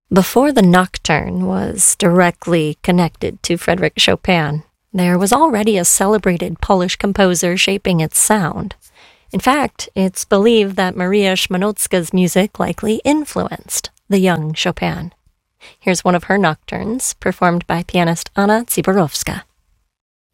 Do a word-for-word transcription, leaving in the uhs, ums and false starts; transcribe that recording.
Before the nocturne was directly connected to Frédéric Chopin, there was already a celebrated Polish composer shaping its sound. In fact, it's believed that Maria Szmanowska's music likely influenced the young Chopin. Here's one of her nocturnes, performed by pianist Anna Ziborowska.